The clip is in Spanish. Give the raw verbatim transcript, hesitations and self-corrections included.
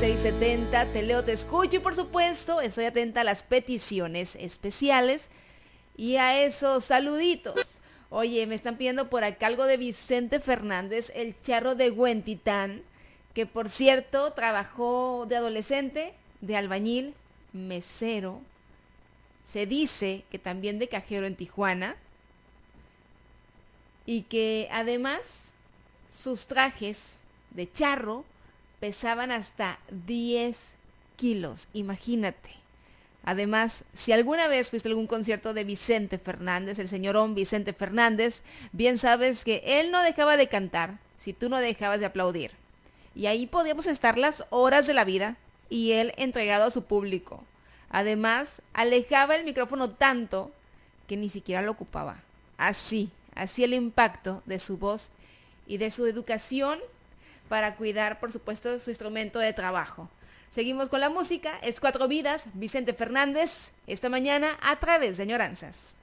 seis setenta, te leo, te escucho y por supuesto estoy atenta a las peticiones especiales y a esos saluditos. Oye, me están pidiendo por acá algo de Vicente Fernández, el charro de Huentitán, que por cierto trabajó de adolescente, de albañil, mesero, se dice que también de cajero en Tijuana, y que además sus trajes de charro pesaban hasta diez kilos, imagínate. Además, si alguna vez fuiste a algún concierto de Vicente Fernández, el señorón Vicente Fernández, bien sabes que él no dejaba de cantar si tú no dejabas de aplaudir. Y ahí podíamos estar las horas de la vida y él entregado a su público. Además, alejaba el micrófono tanto que ni siquiera lo ocupaba. Así, así el impacto de su voz y de su educación para cuidar, por supuesto, su instrumento de trabajo. Seguimos con la música, es Cuatro Vidas, Vicente Fernández, esta mañana a través de Añoranzas.